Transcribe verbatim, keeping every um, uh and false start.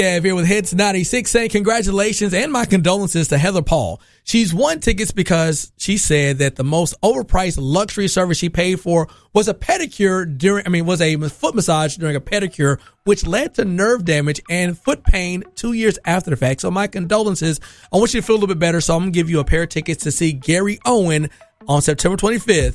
Yeah, here with Hits ninety-six saying congratulations and my condolences to Heather Paul. She's won tickets because she said that the most overpriced luxury service she paid for was a pedicure during, I mean, was a foot massage during a pedicure, which led to nerve damage and foot pain two years after the fact. So my condolences. I want you to feel a little bit better. So I'm going to give you a pair of tickets to see Gary Owen on September twenty-fifth